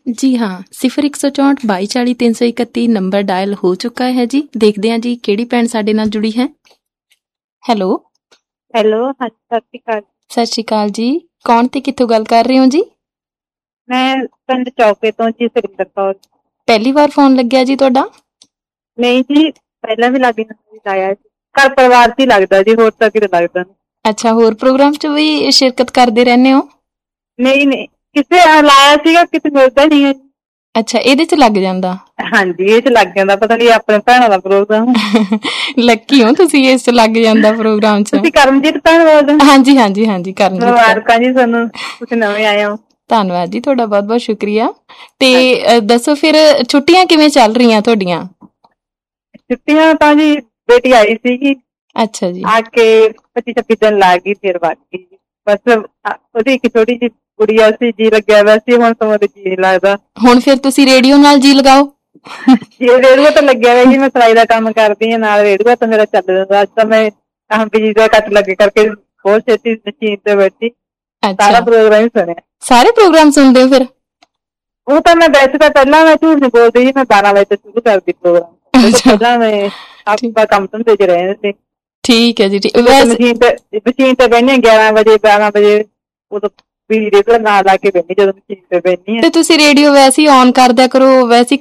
ਜੀ ਹਾਂ 0164 2240 331 number dial ਹੋ ਚੁੱਕਾ ਹੈ ਜੀ। ਦੇਖਦੇ ਹਾਂ ਜੀ ਕਿਹੜੀ ਭੈਣ ਸਾਡੇ ਨਾਲ ਜੁੜੀ ਹੈ। ਹੈਲੋ ਹਾਂਜੀ ਸਤਿ ਸ਼੍ਰੀ ਅਕਾਲ। ਸਤਿ ਸ਼੍ਰੀ ਅਕਾਲ ਜੀ। ਕੌਣ ਤੇ ਕਿੱਥੋਂ ਗੱਲ ਕਰ ਰਹੇ ਹੋ ਜੀ? ਮੈਂ ਪਿੰਡ ਚੌਕੇ ਤੋਂ ਜੀ, ਸੁਰਿੰਦਰ ਕੌਰ। ਪਹਿਲੀ ਵਾਰ ਫੋਨ ਲੱਗਿਆ ਜੀ ਤੁਹਾਡਾ? ਨਹੀਂ ਜੀ, ਪਹਿਲਾਂ ਵੀ ਲਾਇਆ ਸੀ। ਘਰ ਪਰਿਵਾਰ ਚ ਹੀ ਲੱਗਦਾ ਜੀ, ਹੋਰ ਤਾਂ ਕਿਤੇ ਲੱਗਦਾ ਨਹੀਂ। ਅੱਛਾ, ਹੋਰ ਪ੍ਰੋਗਰਾਮ 'ਚ ਵੀ ਸ਼ਿਰਕਤ ਕਰਦੇ ਰਹਿੰਦੇ ਹੋ? ਨਹੀਂ ਕਿਸੇ ਲਾਇਆ ਸੀਗਾ, ਕਿਤੇ ਮਿਲਦਾ ਨਹੀਂ ਹੈ। ਅੱਛਾ, ਇਹਦੇ 'ਚ ਲੱਗ ਜਾਂਦਾ। ਹਾਂਜੀ, ਇਹ ਚ ਲੱਗ ਜਾਂਦਾ, ਪਤਾ ਨਹੀਂ ਆਪਣੇ ਭੈਣਾਂ ਦਾ ਪ੍ਰੋਗਰਾਮ। ਲੱਕੀ ਹੋ ਤੁਸੀਂ, ਇਸ 'ਚ ਲੱਗ ਜਾਂਦਾ ਪ੍ਰੋਗਰਾਮ 'ਚ। ਤੁਸੀਂ ਕਰਮਜੀਤ ਭੈਣ ਬੋਲਦੇ ਹੋ? ਹਾਂਜੀ ਕਰਮਜੀਤ। ਮੁਬਾਰਕਾਂ ਜੀ ਤੁਹਾਨੂੰ, ਤੁਸੀਂ ਨਵੇਂ ਆਏ ਹੋ। ਧੰਨਵਾਦ ਜੀ ਤੁਹਾਡਾ, ਬਹੁਤ ਬਹੁਤ ਸ਼ੁਕਰੀਆ। ਤੇ ਦੱਸੋ ਫਿਰ ਛੁੱਟੀਆਂ ਕਿਵੇਂ ਚੱਲ ਰਹੀਆਂ ਤੁਹਾਡੀਆਂ? ਛੁੱਟੀਆਂ ਤਾਂ ਜੀ ਬੇਟੀ ਆਈ ਸੀਗੀ। ਅੱਛਾ ਜੀ। ਆ ਕੇ 25-26 ਦਿਨ ਲਾ ਗਈ, ਫਿਰ ਵਗ ਗਈ ਜੀ। ਬਸ ਉਹਦੀ ਇੱਕ ਛੋਟੀ ਜਿਹੀ ਕੁੜੀਆ ਸੀ, ਜੀ ਲੱਗਿਆ ਹੋਇਆ ਸੀ, ਹੁਣ ਤਾਂ ਉਹਦੇ ਜੀ ਲੱਗਦਾ। ਹੁਣ ਫਿਰ ਤੁਸੀਂ ਰੇਡੀਓ ਨਾਲ ਜੀ ਲਗਾਓ। ਜੀ ਰੇਡੂਆ ਤਾਂ ਲੱਗਿਆ ਹੋਇਆ ਜੀ, ਮੈਂ ਸਿਲਾਈ ਦਾ ਕੰਮ ਕਰਦੀ ਹਾਂ ਨਾਲ, ਰੇਡੂਆ ਤਾਂ ਮੇਰਾ ਚੱਲ ਜਾਂਦਾ। ਅੱਜ ਤਾਂ ਮੈਂ ਬਿਜਲੀ ਦਾ ਕੱਟ ਲੱਗੇ ਕਰਕੇ ਬਹੁਤ ਛੇਤੀ ਮਸ਼ੀਨ ਤੇ ਬੈਠੀ, ਸਾਰਾ ਪ੍ਰੋਗਰਾਮ ਹੀ ਸੁਣਿਆ। ਸਾਰੇ ਪ੍ਰੋਗਰਾਮ ਸੁਣਦੇ ਹੋ ਫਿਰ? ਉਹ ਤਾਂ ਮੈਂ ਵੈਸੇ ਤਾਂ ਪਹਿਲਾਂ, ਮੈਂ ਝੂਠ ਨੀ ਬੋਲਦੀ ਜੀ, ਮੈਂ 12 ਵਜੇ ਤੋਂ ਸ਼ੁਰੂ ਕਰਦੀ ਪ੍ਰੋਗਰਾਮ। ਉਹ ਤੋਂ ਪਹਿਲਾਂ ਮੈਂ ਆਪਾਂ ਕੰਮ ਧੰਦੇ ਚ ਰਹੇ ਸੀ। ਠੀਕ ਹੈ ਜੀ। ਮਸ਼ੀਨ ਤੇ ਬਹਿੰਦੇ 11 ਵਜੇ 12 ਵਜੇ, ਉਦੋਂ ਵੀ ਰੇਡੂਆ ਨਾਲ ਲਾ ਕੇ ਬਹਿੰਦੀ ਜਦੋਂ ਮਸ਼ੀਨ ਤੇ ਬਹਿੰਦੀ ਹਾਂ। ਤੇ ਤੁਸੀਂ ਰੇਡੀਓ ਵੈਸੇ ਹੀ ਔਨ ਕਰ ਦਿਆ ਕਰੋ, ਵੈਸੇ